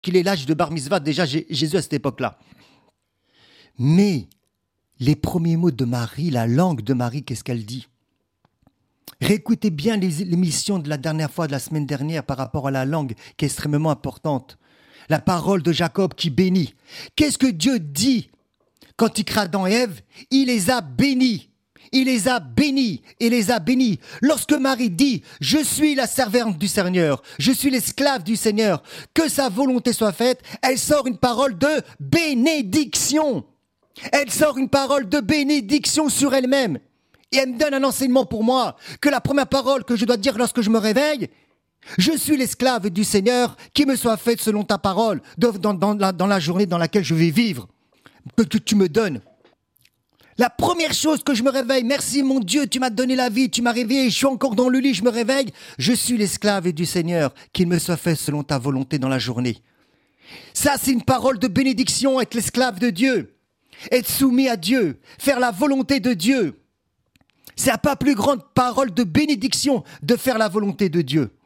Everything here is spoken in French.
qu'il ait l'âge de bar mitzvah, déjà Jésus à cette époque-là. Mais les premiers mots de Marie, la langue de Marie, qu'est-ce qu'elle dit? Réécoutez bien l'émission de la dernière fois, de la semaine dernière, par rapport à la langue, qui est extrêmement importante. La parole de Jacob qui bénit. Qu'est-ce que Dieu dit quand il crée Adam et Ève? Il les a bénis. Il les a bénis et les a bénis. Lorsque Marie dit « Je suis la servante du Seigneur, je suis l'esclave du Seigneur, que sa volonté soit faite », elle sort une parole de bénédiction. Elle sort une parole de bénédiction sur elle-même. Et elle me donne un enseignement pour moi, que la première parole que je dois dire lorsque je me réveille, je suis l'esclave du Seigneur, qui me soit faite selon ta parole, dans la journée dans laquelle je vais vivre, que tu me donnes. La première chose que je me réveille, merci mon Dieu, tu m'as donné la vie, tu m'as réveillé, je suis encore dans le lit, je me réveille, je suis l'esclave du Seigneur, qu'il me soit fait selon ta volonté dans la journée. Ça, c'est une parole de bénédiction, être l'esclave de Dieu, être soumis à Dieu, faire la volonté de Dieu. C'est la pas plus grande parole de bénédiction de faire la volonté de Dieu.